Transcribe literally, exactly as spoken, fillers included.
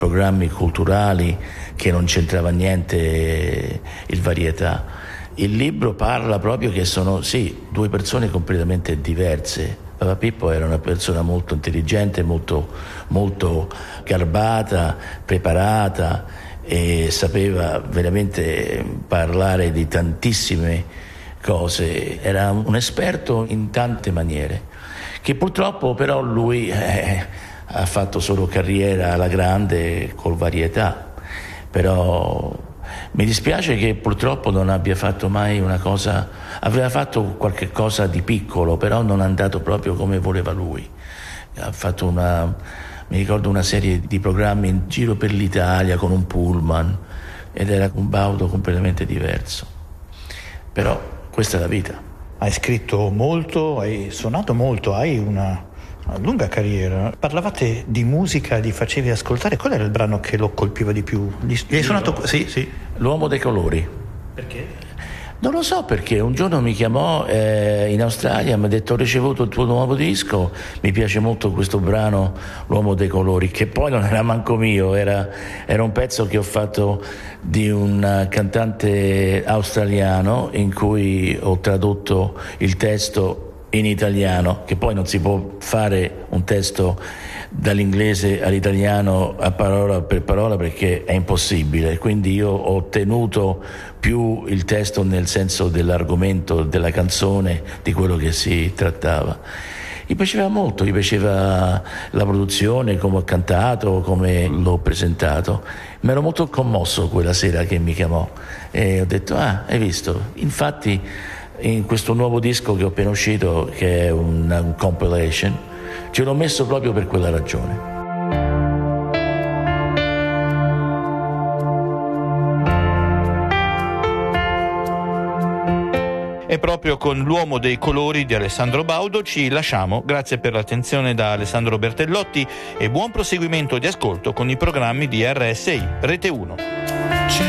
programmi culturali che non c'entrava niente il varietà. Il libro parla proprio che sono, sì, due persone completamente diverse. Papà Pippo era una persona molto intelligente, molto, molto garbata, preparata e sapeva veramente parlare di tantissime cose. Era un esperto in tante maniere, che purtroppo però lui eh, ha fatto solo carriera alla grande col varietà. Però mi dispiace che purtroppo non abbia fatto mai una cosa, aveva fatto qualche cosa di piccolo, però non è andato proprio come voleva lui. Ha fatto una, mi ricordo una serie di programmi in giro per l'Italia con un pullman ed era un baudo completamente diverso. Però questa è la vita. Hai scritto molto, hai suonato molto, hai una una lunga carriera. Parlavate di musica, li facevi ascoltare. Qual era il brano che lo colpiva di più? Gli hai suonato? Sì, sì. L'uomo dei colori. Perché? Non lo so perché, un giorno mi chiamò eh, in Australia, mi ha detto: ho ricevuto il tuo nuovo disco, mi piace molto questo brano L'uomo dei colori, che poi non era manco mio, era, era un pezzo che ho fatto di un cantante australiano in cui ho tradotto il testo in italiano, che poi non si può fare un testo dall'inglese all'italiano a parola per parola perché è impossibile, quindi io ho tenuto più il testo nel senso dell'argomento della canzone, di quello che si trattava. Gli piaceva molto, gli piaceva la produzione, come ho cantato, come l'ho presentato. Mi ero molto commosso quella sera che mi chiamò e ho detto: ah, hai visto? Infatti in questo nuovo disco che ho appena uscito, che è una, un compilation, ce l'ho messo proprio per quella ragione. E proprio con L'uomo dei colori di Alessandro Baudo ci lasciamo. Grazie per l'attenzione da Alessandro Bertellotti e buon proseguimento di ascolto con i programmi di R S I Rete uno.